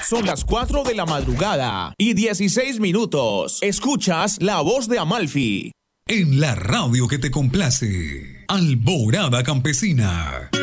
Son las 4 de la madrugada y 16 minutos. Escuchas La Voz de Amalfi. En la radio que te complace, Alborada Campesina.